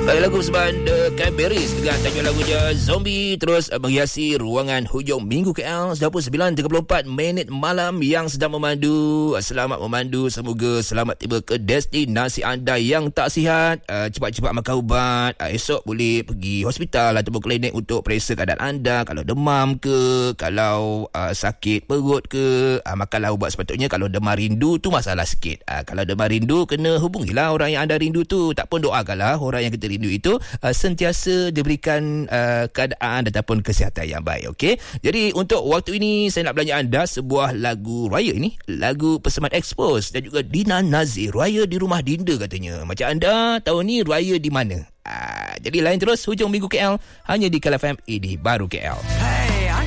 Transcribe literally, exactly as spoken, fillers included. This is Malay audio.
Baik, lagu persembahan The Cranberries dengan tajuk lagunya Zombie terus uh, menghiasi ruangan hujung minggu K L. Sudah pun sembilan tiga puluh empat minit malam yang sedang memandu. Uh, selamat memandu, semoga selamat tiba ke destinasi anda yang tak sihat. Uh, cepat-cepat makan ubat. Uh, esok boleh pergi hospital ataupun klinik untuk periksa keadaan anda. Kalau demam ke, kalau uh, sakit perut ke, uh, makanlah ubat sepatutnya. Kalau demam rindu tu masalah sikit. Uh, kalau demam rindu, kena hubungilah orang yang anda rindu tu. Tak pun doakanlah orang yang kita rindu itu uh, sentiasa diberikan uh, keadaan ataupun kesihatan yang baik. Okey. Jadi untuk waktu ini saya nak belanja anda sebuah lagu raya ini, lagu Persembahan Expose dan juga Dina Nazir, Raya di Rumah Dinda katanya. Macam anda tahu ni raya di mana? Uh, jadi lain terus hujung minggu K L hanya di K L F M, ini baru K L.